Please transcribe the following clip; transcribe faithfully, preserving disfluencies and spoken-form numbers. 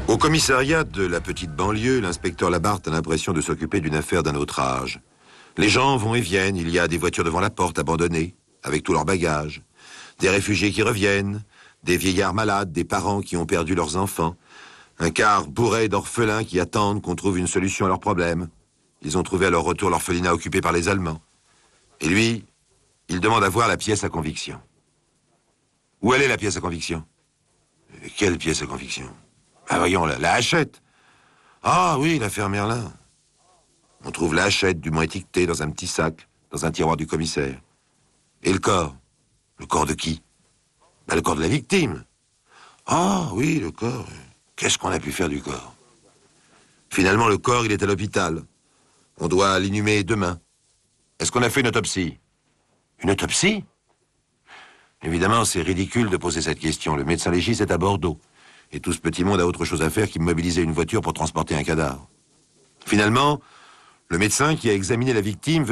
Au commissariat de la petite banlieue, l'inspecteur Labarthe a l'impression de s'occuper d'une affaire d'un autre âge. Les gens vont et viennent, il y a des voitures devant la porte abandonnées, avec tous leurs bagages, des réfugiés qui reviennent, des vieillards malades, des parents qui ont perdu leurs enfants, un car bourré d'orphelins qui attendent qu'on trouve une solution à leurs problèmes. Ils ont trouvé à leur retour l'orphelinat occupé par les Allemands. Et lui, il demande à voir la pièce à conviction. Où elle est la pièce à conviction? Quelle pièce à conviction? Ah voyons, la, la hachette. Ah oui, l'affaire Merlin. On trouve la hachette dûment étiquetée dans un petit sac, dans un tiroir du commissaire. Et le corps? Le corps de qui? Ben, le corps de la victime. Ah oui, le corps. Qu'est-ce qu'on a pu faire du corps? Finalement, le corps, il est à l'hôpital. On doit l'inhumer demain. Est-ce qu'on a fait une autopsie? Une autopsie? Évidemment, c'est ridicule de poser cette question. Le médecin légiste est à Bordeaux. Et tout ce petit monde a autre chose à faire qu'il mobiliser une voiture pour transporter un cadavre. Finalement, le médecin qui a examiné la victime